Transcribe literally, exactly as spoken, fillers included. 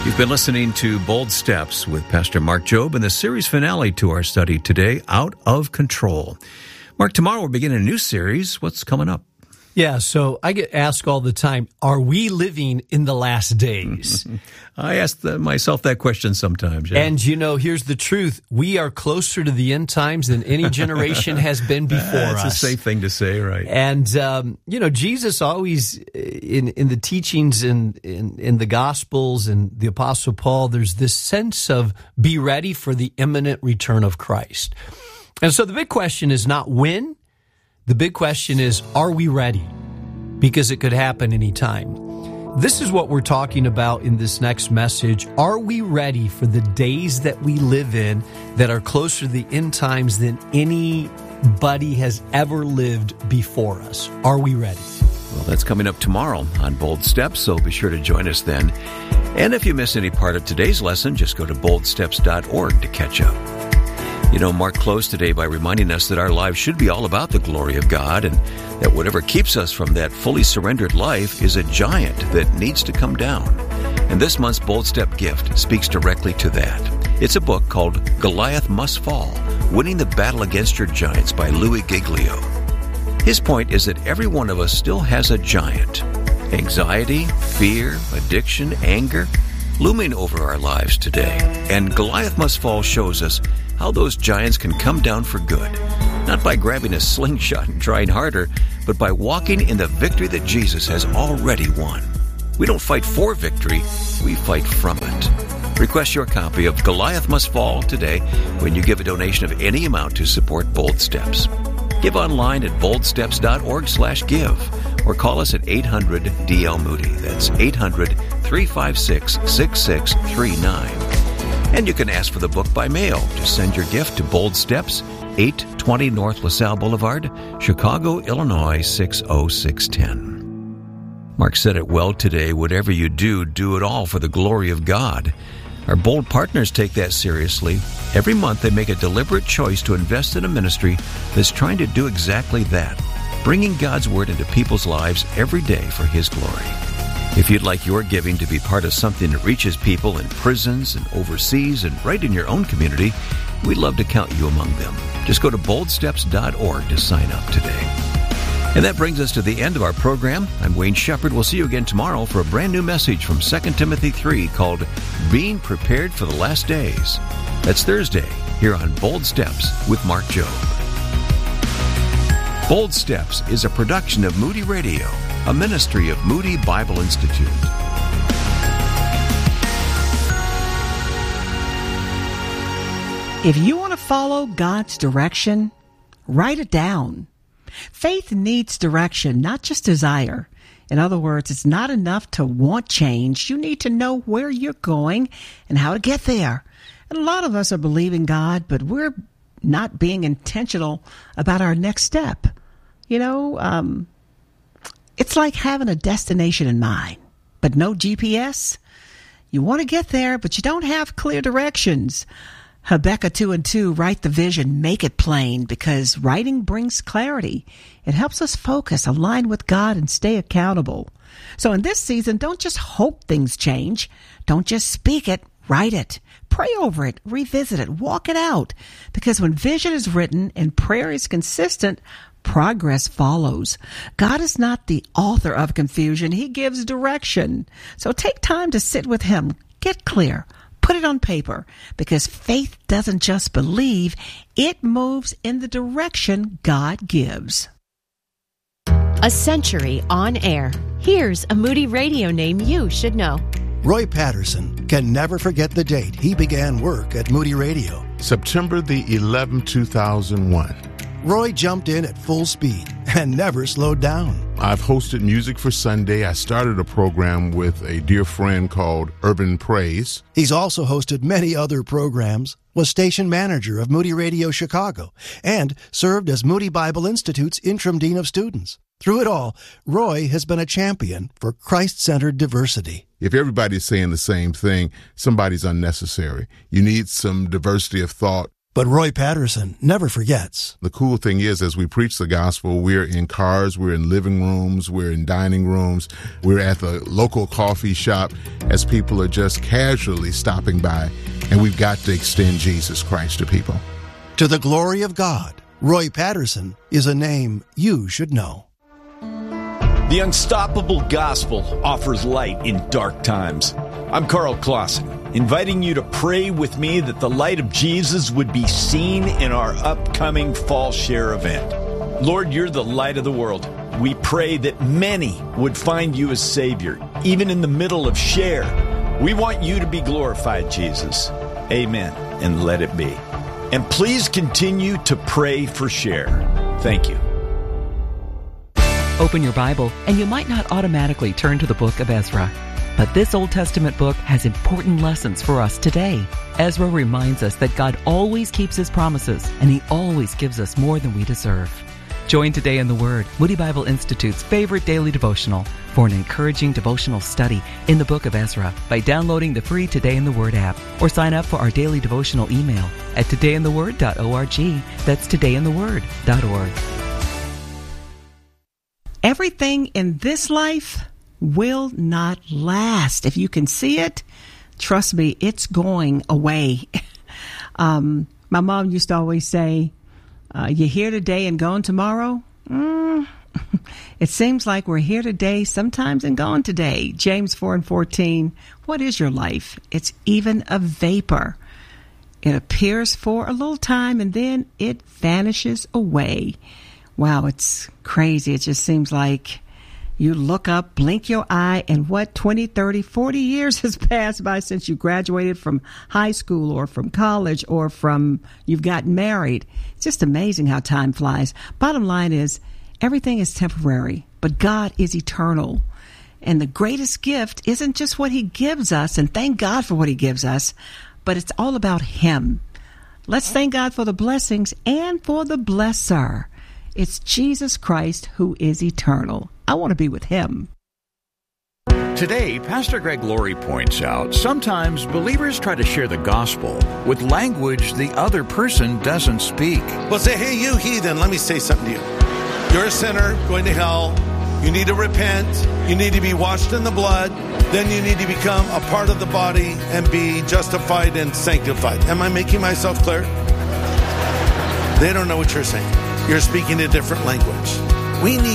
You've been listening to Bold Steps with Pastor Mark Jobe and the series finale to our study today, Out of Control. Mark, tomorrow we're beginning a new series. What's coming up? Yeah, so I get asked all the time, are we living in the last days? I ask the, myself that question sometimes. Yeah. And, you know, here's the truth. We are closer to the end times than any generation has been before That's us. That's a safe thing to say, right? And, um, you know, Jesus always, in, in the teachings in, in, in the Gospels and the Apostle Paul, there's this sense of be ready for the imminent return of Christ. And so the big question is not when. The big question is, are we ready? Because it could happen anytime. This is what we're talking about in this next message. Are we ready for the days that we live in that are closer to the end times than anybody has ever lived before us? Are we ready? Well, that's coming up tomorrow on Bold Steps, so be sure to join us then. And if you miss any part of today's lesson, just go to bold steps dot org to catch up. You know, Mark closed today by reminding us that our lives should be all about the glory of God and that whatever keeps us from that fully surrendered life is a giant that needs to come down. And this month's Bold Step gift speaks directly to that. It's a book called Goliath Must Fall, Winning the Battle Against Your Giants by Louis Giglio. His point is that every one of us still has a giant. Anxiety, fear, addiction, anger, looming over our lives today. And Goliath Must Fall shows us how those giants can come down for good, not by grabbing a slingshot and trying harder, but by walking in the victory that Jesus has already won. We don't fight for victory, we fight from it. Request your copy of Goliath Must Fall today when you give a donation of any amount to support Bold Steps. Give online at bold steps dot org slash give or call us at eight hundred D L Moody. That's eight hundred, three five six, six six three nine. And you can ask for the book by mail. Just send your gift to Bold Steps, eight twenty North LaSalle Boulevard, Chicago, Illinois, six oh six one oh. Mark said it well today, whatever you do, do it all for the glory of God. Our Bold partners take that seriously. Every month they make a deliberate choice to invest in a ministry that's trying to do exactly that, bringing God's Word into people's lives every day for His glory. If you'd like your giving to be part of something that reaches people in prisons and overseas and right in your own community, we'd love to count you among them. Just go to bold steps dot org to sign up today. And that brings us to the end of our program. I'm Wayne Shepherd. We'll see you again tomorrow for a brand new message from Second Timothy three called Being Prepared for the Last Days. That's Thursday here on Bold Steps with Mark Jobe. Bold Steps is a production of Moody Radio, a ministry of Moody Bible Institute. If you want to follow God's direction, write it down. Faith needs direction, not just desire. In other words, it's not enough to want change. You need to know where you're going and how to get there. And a lot of us are believing God, but we're not being intentional about our next step. You know, um, it's like having a destination in mind, but no G P S. You want to get there, but you don't have clear directions. Habakkuk two and two, write the vision, make it plain, because writing brings clarity. It helps us focus, align with God, and stay accountable. So in this season, don't just hope things change. Don't just speak it, write it. Pray over it, revisit it, walk it out. Because when vision is written and prayer is consistent, progress follows. God is not the author of confusion. He gives direction. So take time to sit with Him. Get clear. Put it on paper, because faith doesn't just believe, it moves in the direction God gives. A century on air. Here's a Moody Radio name you should know. Roy Patterson can never forget the date he began work at Moody Radio. September the eleventh, two thousand one. Roy jumped in at full speed and never slowed down. I've hosted Music for Sunday. I started a program with a dear friend called Urban Praise. He's also hosted many other programs, was station manager of Moody Radio Chicago, and served as Moody Bible Institute's interim dean of students. Through it all, Roy has been a champion for Christ-centered diversity. If everybody's saying the same thing, somebody's unnecessary. You need some diversity of thought But Roy Patterson never forgets. The cool thing is, as we preach the gospel, we're in cars, we're in living rooms, we're in dining rooms, we're at the local coffee shop as people are just casually stopping by, and we've got to extend Jesus Christ to people. To the glory of God, Roy Patterson is a name you should know. The Unstoppable Gospel offers light in dark times. I'm Carl Clausen, inviting you to pray with me that the light of Jesus would be seen in our upcoming Fall Share event. Lord, you're the light of the world. We pray that many would find you as Savior, even in the middle of Share. We want you to be glorified, Jesus. Amen, and let it be. And please continue to pray for Share. Thank you. Open your Bible, and you might not automatically turn to the book of Ezra. But this Old Testament book has important lessons for us today. Ezra reminds us that God always keeps His promises, and He always gives us more than we deserve. Join Today in the Word, Moody Bible Institute's favorite daily devotional, for an encouraging devotional study in the book of Ezra by downloading the free Today in the Word app, or sign up for our daily devotional email at today in the word dot org. That's today in the word dot org. Everything in this life will not last. If you can see it, trust me, it's going away. um, my mom used to always say, uh, you're here today and gone tomorrow. Mm. It seems like we're here today sometimes and gone today. James four and fourteen, what is your life? It's even a vapor. It appears for a little time and then it vanishes away. Wow, it's crazy. It just seems like you look up, blink your eye, and what, twenty, thirty, forty years has passed by since you graduated from high school or from college or from you've gotten married. It's just amazing how time flies. Bottom line is, everything is temporary, but God is eternal. And the greatest gift isn't just what He gives us, and thank God for what He gives us, but it's all about Him. Let's thank God for the blessings and for the blesser. It's Jesus Christ who is eternal. I want to be with Him. Today, Pastor Greg Laurie points out sometimes believers try to share the gospel with language the other person doesn't speak. Well, say, hey, you heathen, let me say something to you. You're a sinner going to hell. You need to repent. You need to be washed in the blood. Then you need to become a part of the body and be justified and sanctified. Am I making myself clear? They don't know what you're saying. You're speaking a different language. We need